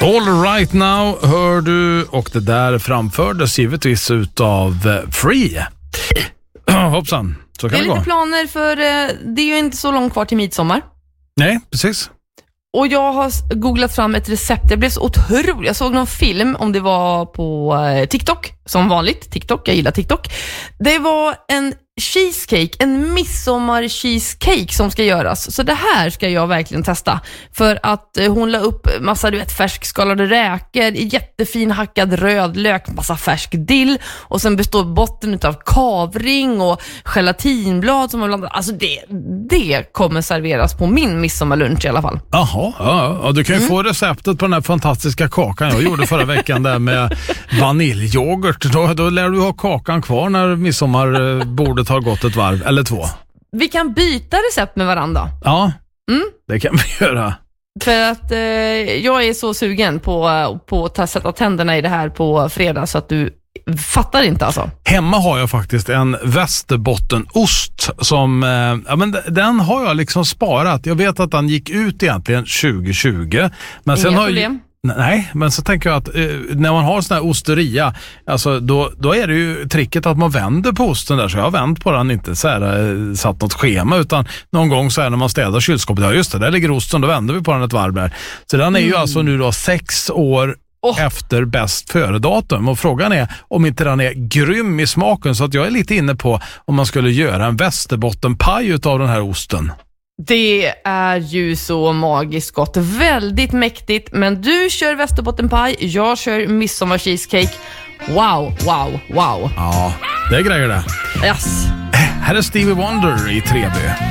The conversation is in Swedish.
All right now hör du, och det där framfördes givetvis utav Free. Hoppsan, så kan det gå. Det är lite planer för det är ju inte så långt kvar till midsommar. Nej, precis. Och jag har googlat fram ett recept. Jag blev så otrolig. Jag såg någon film, om det var på TikTok, som vanligt. TikTok, jag gillar TikTok. Det var en cheesecake, en midsommar cheesecake som ska göras. Så det här ska jag verkligen testa. För att hon la upp massa, färskskallade räkor, jättefin hackad röd lök, massa färsk dill. Och sen består botten utav kavring och gelatinblad som har blandat. Alltså det kommer serveras på min midsommarlunch i alla fall. Jaha, ja, du kan ju få receptet på den här fantastiska kakan jag gjorde förra veckan där med vaniljyoghurt. Då lär du ha kakan kvar när midsommarbordet har gått ett varv eller två. Vi kan byta recept med varandra. Ja, det kan vi göra. För att jag är så sugen på att sätta tänderna i det här på fredag så att du fattar inte alltså. Hemma har jag faktiskt en Västerbottenost som, men den har jag liksom sparat. Jag vet att den gick ut egentligen 2020. Men sen har problem. Nej, men så tänker jag att när man har sån här osteria, alltså då är det ju tricket att man vänder på osten där, så jag har vänt på den, inte så här, satt något schema, utan någon gång så här när man städar kylskåpet, ja just det, där ligger osten, då vänder vi på den ett varv där. Så den är ju alltså nu då 6 år efter bäst före-datum, och frågan är om inte den är grym i smaken, så att jag är lite inne på om man skulle göra en Västerbottenpaj utav den här osten. Det är ju så magiskt gott, väldigt mäktigt, men du kör Västerbottenpaj, jag kör midsommar cheesecake. Wow. Ja, det är grejer det. Yes. Här är Stevie Wonder i 3B.